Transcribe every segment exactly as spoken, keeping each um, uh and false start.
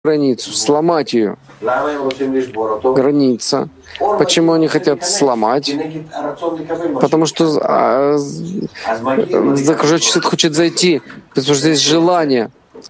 границу, сломать ее. Граница. Почему они хотят сломать? Потому что а, закружочный свет хочет зайти, потому что здесь желание.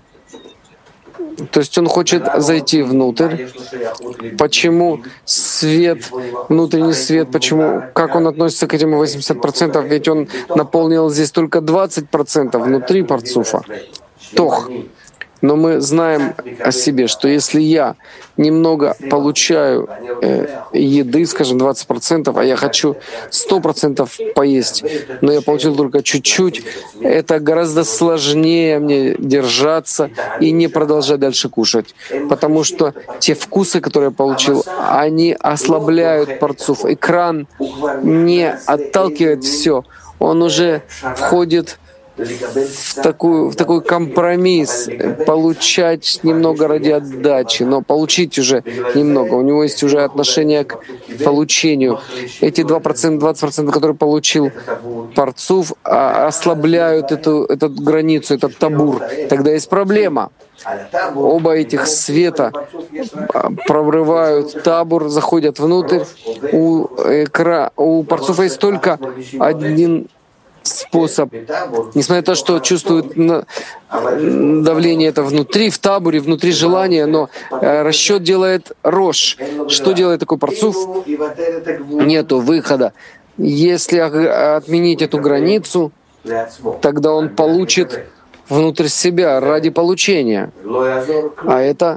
То есть он хочет зайти внутрь. Почему свет, внутренний свет, почему, как он относится к этим восемьдесят процентов? Ведь он наполнил здесь только двадцать процентов внутри парцуфа. Тох. Но мы знаем о себе, что если я немного получаю э, еды, скажем, двадцать процентов, а я хочу сто процентов поесть, но я получил только чуть-чуть, это гораздо сложнее мне держаться и не продолжать дальше кушать. Потому что те вкусы, которые я получил, они ослабляют парцуф. Экран не отталкивает все, он уже входит в, такую, в такой компромисс, получать немного ради отдачи, но получить уже немного. У него есть уже отношение к получению. Эти два процента, двадцать процентов, которые получил парцуф, ослабляют эту, эту границу, этот табур. Тогда есть проблема. Оба этих света прорывают табур, заходят внутрь. У, экра... у парцуфа есть только один способ, несмотря на то, что чувствует давление это внутри, в табуре, внутри желания, но расчет делает рош. Что делает такой парцуф? Нету выхода. Если отменить эту границу, тогда он получит внутрь себя ради получения. А это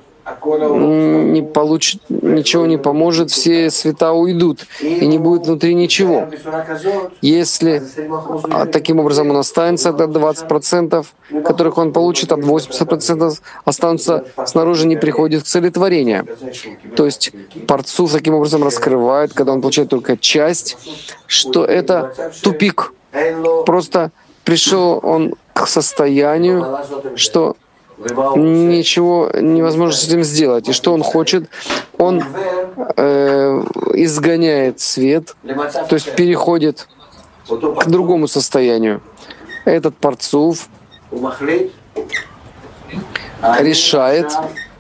не получит, ничего не поможет, все света уйдут, и не будет внутри ничего. Если а, таким образом он останется до двадцати процентов, которых он получит, от восьмидесяти процентов останутся снаружи, не приходит к целетворению. То есть парцуф таким образом раскрывает, когда он получает только часть, что это тупик. Просто пришел он к состоянию, что ничего невозможно с этим сделать. И что он хочет? Он э, изгоняет свет, то есть переходит к другому состоянию. Этот парцуф решает: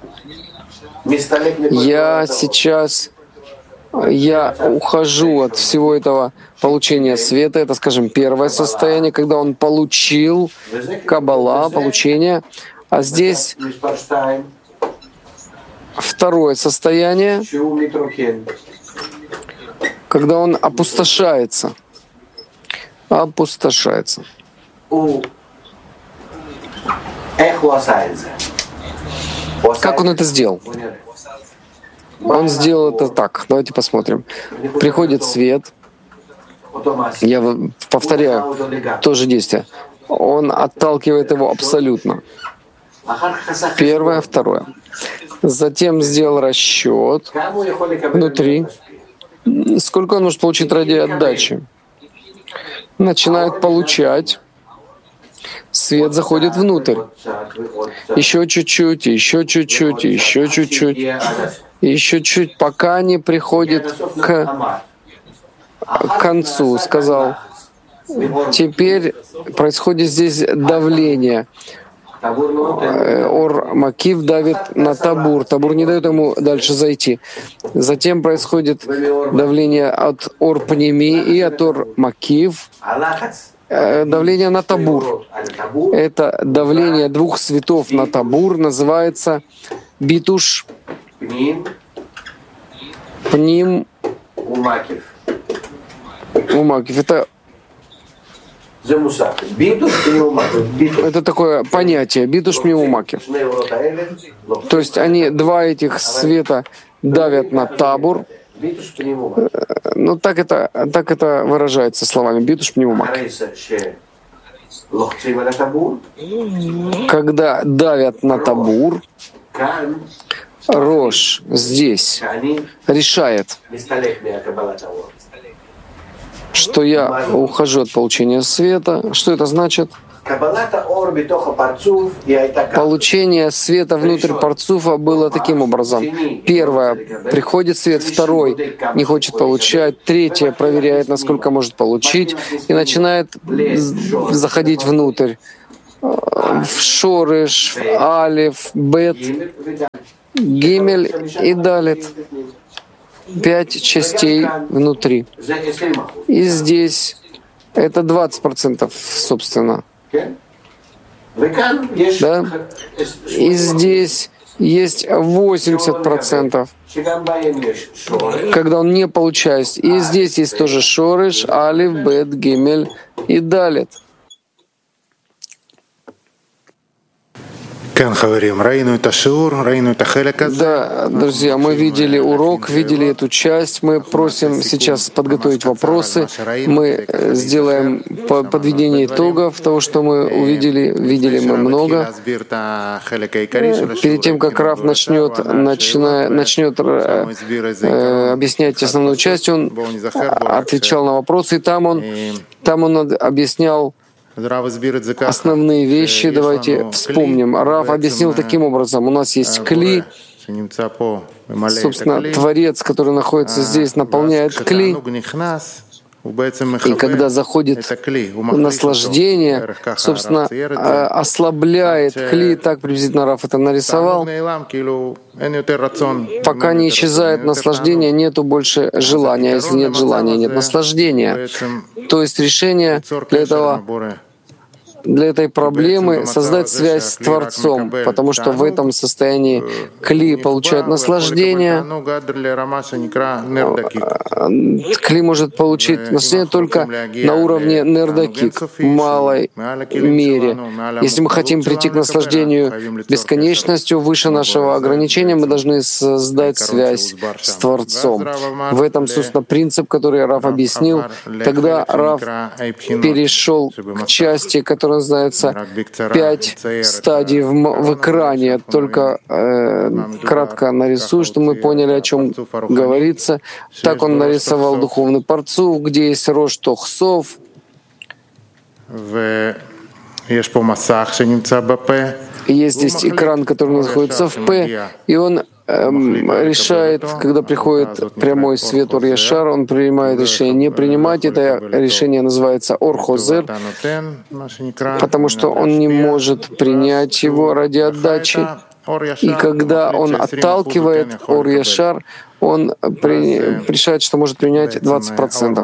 я сейчас я ухожу от всего этого получения света. Это, скажем, первое состояние, когда он получил каббала, получение. А здесь второе состояние, когда он опустошается. Опустошается. Как он это сделал? Он сделал это так. Давайте посмотрим. Приходит свет. Я повторяю то же действие. Он отталкивает его абсолютно. Первое, второе. Затем сделал расчет внутри. Сколько он может получить ради отдачи? Начинает получать. Свет заходит внутрь. Еще чуть-чуть, еще чуть-чуть, еще чуть-чуть, еще чуть, пока не приходит к концу, сказал. Теперь происходит здесь давление. Ор Макив давит на табур. Табур не дает ему дальше зайти. Затем происходит давление от Ор Пними и от Ор Макив. Давление на табур. Это давление двух светов на табур называется битуш пним умакив. Это Это такое понятие битуш пнеумакив. То есть они, два этих света давят на табур. Ну так это, так это выражается словами битуш пнеумакив. Когда давят на табур, рош здесь решает, что я ухожу от получения света. Что это значит? Получение света внутрь парцуфа было таким образом. Первое — приходит свет, второй — не хочет получать, третье — проверяет, насколько может получить, и начинает заходить внутрь. в Шореш, в Алеф, Бет, Гимель и Далет. Пять частей внутри. И здесь это двадцать процентов, собственно. Да? И здесь есть восемьдесят процентов, когда он не получает. И здесь есть тоже Шореш, Алиф, Бет, Гимель и Далет. Да, друзья, мы видели урок, видели эту часть. Мы просим сейчас подготовить вопросы. Мы сделаем подведение итогов того, что мы увидели. Видели мы много. Перед тем, как Рав начнет, начина, начнет э, объяснять основную часть, он отвечал на вопросы, и там он, там он объяснял основные вещи. Давайте вспомним. Рав объяснил таким образом. У нас есть кли, собственно, Творец, который находится здесь, наполняет кли. И когда заходит наслаждение, собственно, ослабляет кли, так приблизительно Рав это нарисовал, пока не исчезает наслаждение, нету больше желания. Если нет желания, нет наслаждения. То есть решение для этого, для этой проблемы создать связь с Творцом, потому что в этом состоянии кли получает наслаждение. Кли может получить наслаждение только на уровне нердакик, в малой мере. Если мы хотим прийти к наслаждению бесконечностью выше нашего ограничения, мы должны создать связь с Творцом. В этом, собственно, принцип, который Рав объяснил. Тогда Рав перешел к части, которая называется «Пять стадий в, в экране». Только э, кратко нарисую, чтобы мы поняли, о чем говорится. Так он нарисовал духовный парцуф, где есть Рош Тохсов. И есть здесь экран, который находится в П, и он решает, когда приходит прямой свет Ор Яшар, он принимает решение не принимать. Это решение называется Ор Хозер, потому что он не может принять его ради отдачи. И когда он отталкивает Ор Яшар, он при, решает, что может принять двадцать процентов.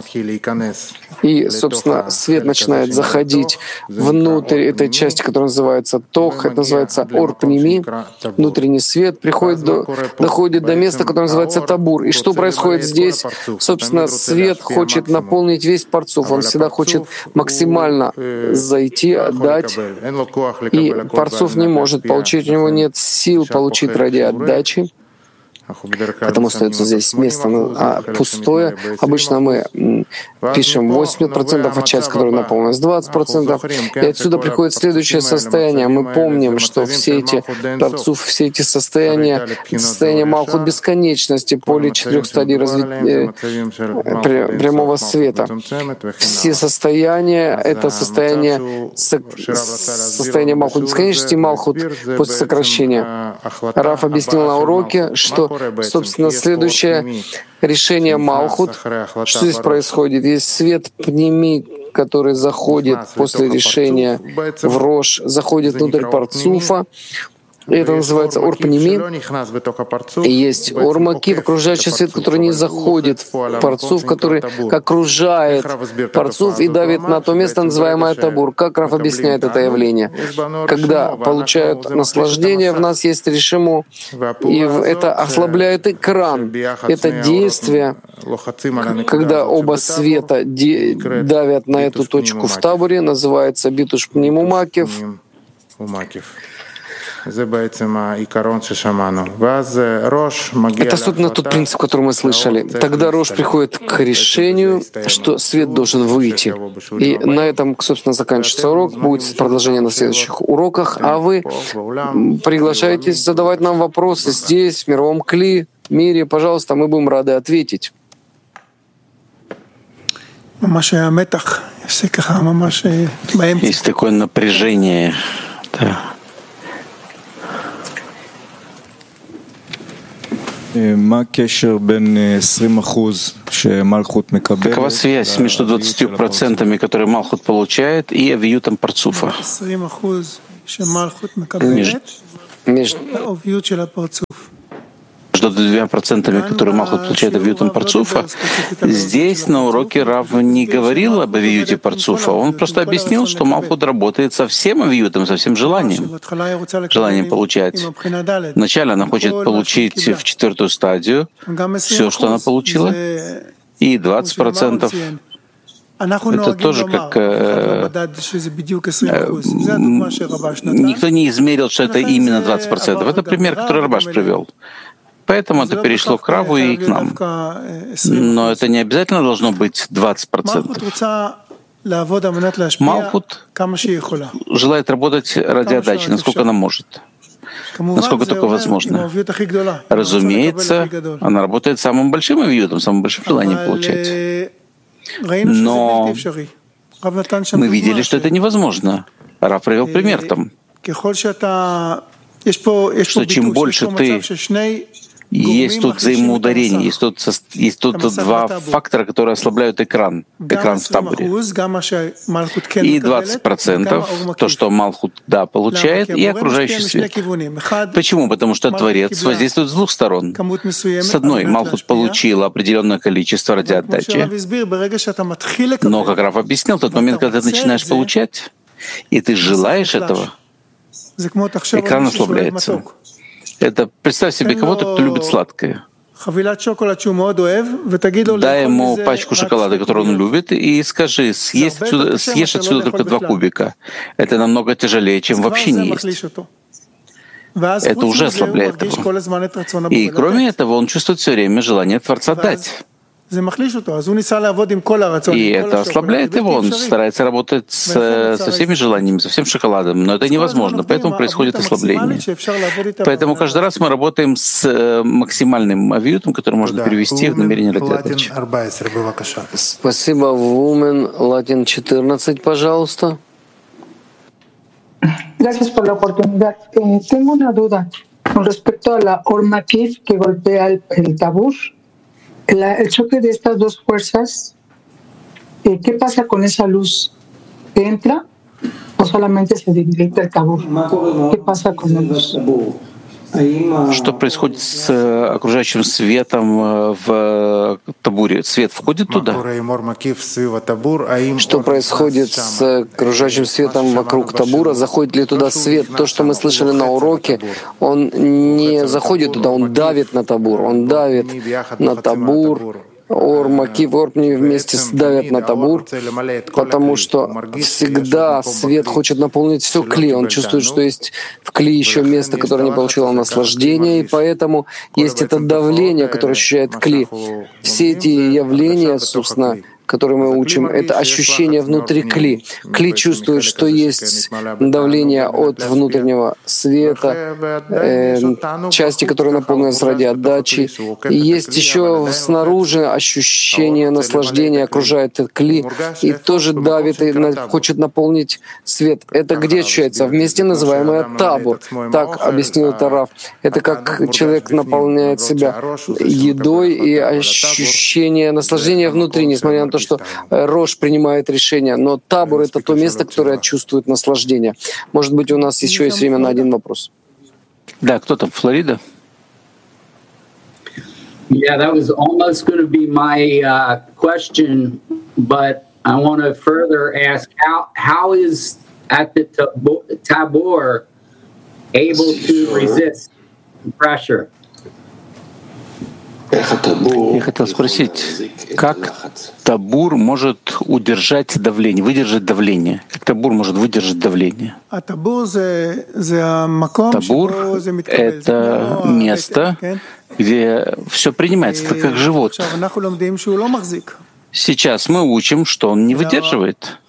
И, собственно, свет начинает заходить внутрь этой части, которая называется Тох, это называется Ор Пними, внутренний свет, приходит до, доходит до места, которое называется Табур. И что происходит здесь? Собственно, свет хочет наполнить весь парцуф, он всегда хочет максимально зайти, отдать, и парцуф не может получить, у него нет сил получить ради отдачи. Потому остается здесь место а, пустое. Обычно мы пишем восемьдесят процентов, а часть, которая наполнена, двадцать процентов. И отсюда приходит следующее состояние. Мы помним, что все эти парцуф, все эти состояния, состояние Малхут бесконечности, поле четырех стадий развития прямого света. Все состояния — это состояние, состояние Малхут бесконечности и Малхут после сокращения. Рав объяснил на уроке, что собственно, следующее решение Малхут. Что здесь происходит? Есть свет пними, который заходит после решения в Рош, заходит внутрь парцуфа. И это называется Ор Пними. И есть Ор Макив, окружающий свет, который не заходит в парцуф, который окружает парцуф и давит на то место, называемое Табур. Как Рав объясняет это явление? Когда получают наслаждение, в нас есть решиму, и это ослабляет экран. Это действие, когда оба света давят на эту точку в табуре, называется Битуш Пниму Макив. Это, собственно, тот принцип, который мы слышали. Тогда Рош приходит к решению, что свет должен выйти. И на этом, собственно, заканчивается урок. Будет продолжение на следующих уроках. А вы приглашаетесь задавать нам вопросы здесь, в мировом кли, мире. Пожалуйста, мы будем рады ответить. Есть такое напряжение. Да. Какова связь между двадцатью процентами, которые Малхут получает, и авиютом парцуфа? между, между двумя процентами, которые Малхут получает авиютом Парцуфа, здесь на уроке Рав не говорил об авиюте Парцуфа. Он просто объяснил, что Малхут работает со всем авиютом, со всем желанием. Желанием получать. Вначале она хочет получить в четвертую стадию все, что она получила, и двадцать процентов. Это тоже как... Э, э, никто не измерил, что это именно двадцать процентов. Это пример, который Рабаш привел. Поэтому это перешло к Раву и к нам. Но это не обязательно должно быть двадцать процентов. Малхут желает работать ради отдачи, насколько она может. Насколько только возможно. Разумеется, она работает самым большим авиютом, самым большим желанием получать. Но мы видели, что это невозможно. Рав привел пример там, что чем больше ты... Есть тут взаимоударение, есть тут, есть тут два фактора, которые ослабляют экран, экран в таборе. И двадцать процентов то, что Малхут да получает, и окружающий свет. Почему? Потому что Творец воздействует с двух сторон. С одной, Малхут получил определенное количество ради отдачи, но, как Рав объяснил, в тот момент, когда ты начинаешь получать, и ты желаешь этого, экран ослабляется. Это представь себе кого-то, кто любит сладкое. Дай ему пачку шоколада, которую он любит, и скажи, съесть отсюда, съешь отсюда только два кубика. Это намного тяжелее, чем вообще не есть. Это уже ослабляет его. И кроме этого, он чувствует все время желание Творца дать. И это ослабляет его, он старается работать с, со всеми желаниями, со всем шоколадом, но это невозможно, поэтому происходит ослабление. Поэтому каждый раз мы работаем с максимальным авиютом, который можно перевести в намерение ради отдачи. Спасибо. Вумен, Латин четырнадцать, пожалуйста. Gracias por la oportunidad. Eh, tengo una duda con respecto a la Ormakif que golpea el, el tabur. La, el choque de estas dos fuerzas, eh, ¿qué pasa con esa luz? ¿Entra o solamente se debilita el tabur? ¿Qué pasa con la luz? Что происходит с окружающим светом в табуре? Свет входит туда? Что происходит с окружающим светом вокруг табура? Заходит ли туда свет? То, что мы слышали на уроке, он не заходит туда, он давит на табур, он давит на табур. Ор, Макив, Орпни вместе давят на табур, потому что всегда свет хочет наполнить все кли. Он чувствует, что есть в кли еще место, которое не получило наслаждения, и поэтому есть это давление, которое ощущает кли. Все эти явления, собственно, которые мы учим, это ощущение внутри кли. Кли чувствует, что есть давление от внутреннего света, э, части, которые наполнены ради отдачи. И есть еще снаружи ощущение наслаждения, окружает кли, и тоже давит и хочет наполнить свет. Это где ощущается? В месте, называемое табур. Так объяснил Тарав. Это как человек наполняет себя едой и ощущение наслаждения внутри, несмотря на то, что Рош принимает решение, но табур — это то место, которое чувствует наслаждение. Может быть, у нас еще есть время на один вопрос. Да, кто там? Флорида? Yeah, that was almost going to be my uh, question, but I want to further ask how how is at the Tabor able to resist pressure? Я хотел спросить, как табур может удержать давление, выдержать давление? Как табур может выдержать давление? Табур — это место, где все принимается, это как живот. Сейчас мы учим, что он не выдерживает.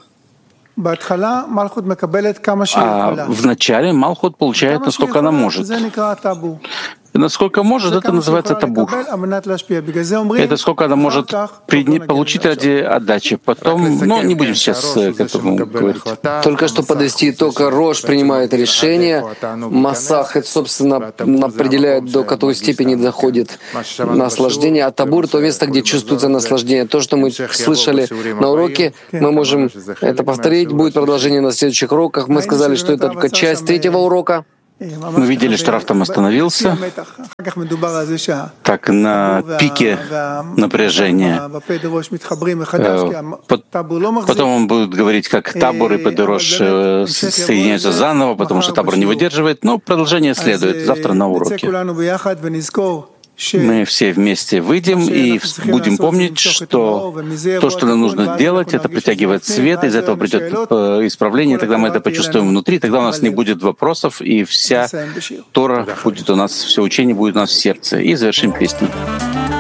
А вначале Малхут получает, насколько она может. насколько может, это называется табур. Это сколько она может получить ради отдачи. Потом, ну, не будем сейчас к этому говорить. Только что подвести итог, Рош принимает решение, Масах, это, собственно, определяет, до какой степени доходит наслаждение, а табур — то место, где чувствуется наслаждение. То, что мы слышали на уроке, мы можем это повторить, будет продолжение на следующих уроках. Мы сказали, что это только часть третьего урока. Мы видели, что Рав там остановился, так на пике напряжения. Потом он будет говорить, как табор и Педерош соединяются заново, потому что табор не выдерживает. Но продолжение следует завтра на уроке. Мы все вместе выйдем и будем помнить, что то, что нам нужно делать, это притягивать свет, из этого придет исправление, тогда мы это почувствуем внутри, тогда у нас не будет вопросов, и вся Тора будет у нас, все учение будет у нас в сердце. И завершим песню.